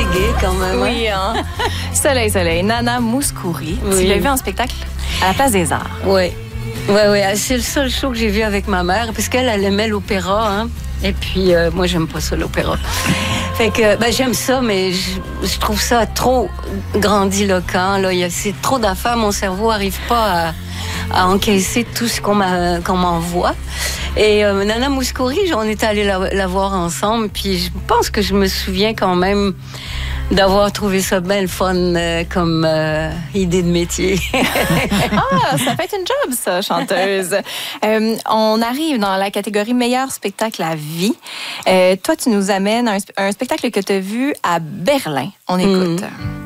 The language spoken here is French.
assez gai quand même. Oui, hein? Soleil. Nana Mouskouri. Tu l'as vu en spectacle à la Place des Arts. Oui. C'est le seul show que j'ai vu avec ma mère, parce qu'elle aimait l'opéra, hein. Et puis, moi, j'aime pas ça, l'opéra. Fait que, j'aime ça, mais je trouve ça trop grandiloquent. Là. C'est trop d'affaires. Mon cerveau n'arrive pas à encaisser tout ce qu'on m'envoie. Et Nana Mouskouri, on est allés la voir ensemble. Puis je pense que je me souviens quand même d'avoir trouvé ça bien le fun comme idée de métier. Ça fait une job, ça, chanteuse. On arrive dans la catégorie meilleur spectacle à vie. Toi, tu nous amènes un spectacle que tu as vu à Berlin. On écoute.